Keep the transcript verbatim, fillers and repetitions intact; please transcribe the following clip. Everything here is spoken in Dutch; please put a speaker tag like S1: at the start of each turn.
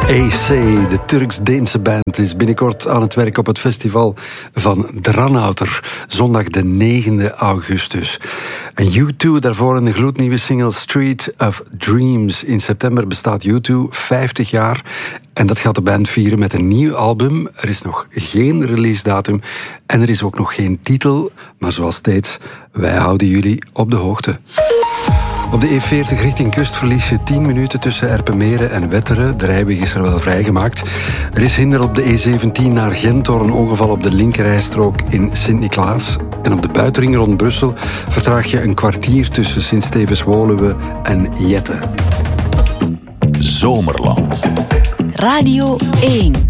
S1: A C, de Turks-Deense band, is binnenkort aan het werk op het festival van Dranouter, zondag de negende augustus. En U twee, daarvoor een gloednieuwe single Street of Dreams. In september bestaat U twee vijftig jaar en dat gaat de band vieren met een nieuw album. Er is nog geen release datum en er is ook nog geen titel, maar zoals steeds, wij houden jullie op de hoogte. Op de E veertig richting kust verlies je tien minuten tussen Erpenmeren en Wetteren. De rijweg is er wel vrijgemaakt. Er is hinder op de E zeventien naar Gent door een ongeval op de linkerrijstrook in Sint-Niklaas. En op de buitenring rond Brussel vertraag je een kwartier tussen Sint-Stevens-Woluwe en Jette.
S2: Zomerland.
S3: Radio één.